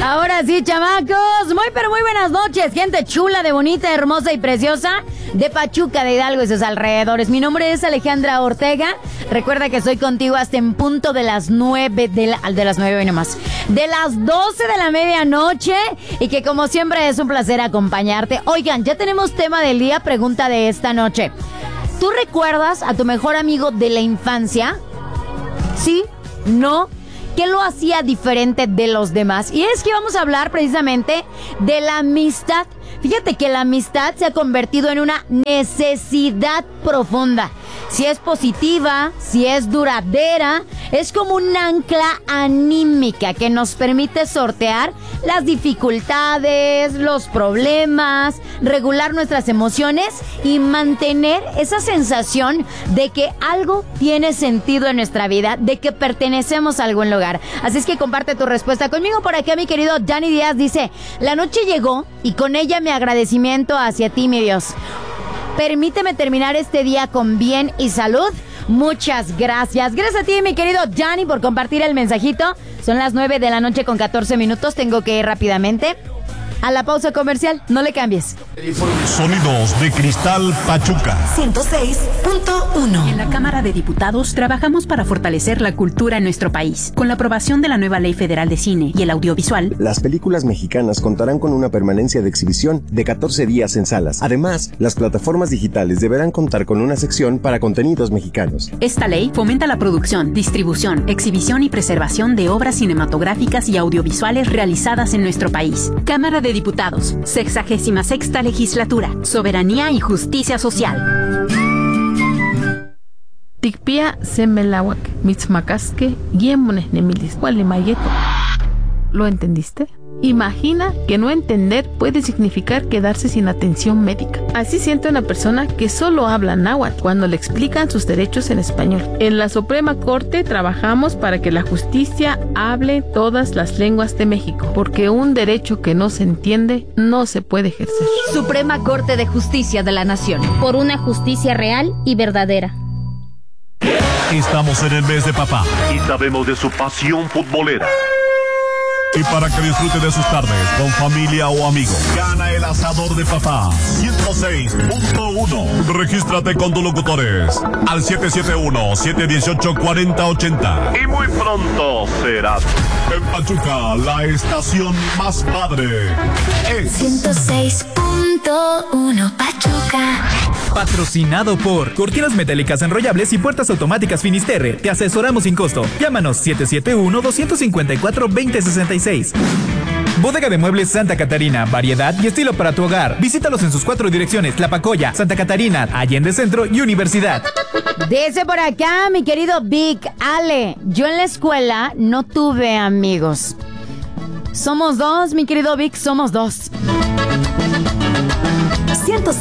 Ahora sí, chamacos, muy pero muy buenas noches, gente chula, de bonita, hermosa y preciosa, de Pachuca, de Hidalgo y sus alrededores. Mi nombre es Alejandra Ortega. Recuerda que estoy contigo hasta en punto de las 9, de las 9 hoy nomás, de las 12 de la medianoche, y que como siempre es un placer acompañarte. Oigan, ya tenemos tema del día, pregunta de esta noche. ¿Tú recuerdas a tu mejor amigo de la infancia? ¿Sí? ¿No? ¿Qué lo hacía diferente de los demás? Y es que vamos a hablar precisamente de la amistad. Fíjate que la amistad se ha convertido en una necesidad profunda. Si es positiva, si es duradera, es como un ancla anímica que nos permite sortear las dificultades, los problemas, regular nuestras emociones y mantener esa sensación de que algo tiene sentido en nuestra vida, de que pertenecemos a algún lugar. Así es que comparte tu respuesta conmigo. Por acá mi querido Dani Díaz dice: la noche llegó y con ella mi agradecimiento hacia ti, mi Dios. Permíteme terminar este día con bien y salud. Muchas gracias. Gracias a ti, mi querido Dani, por compartir el mensajito. Son las 9 de la noche con 14 minutos. Tengo que ir rápidamente a la pausa comercial. No le cambies. Sonidos de Cristal Pachuca 106.1. En la Cámara de Diputados trabajamos para fortalecer la cultura en nuestro país. Con la aprobación de la nueva Ley Federal de Cine y el Audiovisual, las películas mexicanas contarán con una permanencia de exhibición de 14 días en salas. Además, las plataformas digitales deberán contar con una sección para contenidos mexicanos. Esta ley fomenta la producción, distribución, exhibición y preservación de obras cinematográficas y audiovisuales realizadas en nuestro país. Cámara de Diputados, 66ª Legislatura, Soberanía y Justicia Social. Tikpia semelawak, mitzmacasque, guiemones nemilis, mayeto. ¿Lo entendiste? Imagina que no entender puede significar quedarse sin atención médica. Así siente una persona que solo habla náhuatl cuando le explican sus derechos en español. En la Suprema Corte trabajamos para que la justicia hable todas las lenguas de México, porque un derecho que no se entiende no se puede ejercer. Suprema Corte de Justicia de la Nación. Por una justicia real y verdadera. Estamos en el mes de papá y sabemos de su pasión futbolera. Y para que disfrute de sus tardes con familia o amigos, gana el asador de papá 106.1. Regístrate con tus locutores al 771-718-4080. Y muy pronto serás en Pachuca, la estación más padre es 106.1 Pachuca. Patrocinado por Cortinas Metálicas Enrollables y Puertas Automáticas Finisterre. Te asesoramos sin costo. Llámanos 771-254-2066. Bodega de Muebles Santa Catarina, variedad y estilo para tu hogar. Visítalos en sus 4 direcciones: Tlapacoya, Santa Catarina, Allende Centro y Universidad. Dice por acá mi querido Vic Ale: yo en la escuela no tuve amigos. Somos dos, mi querido Vic, somos dos.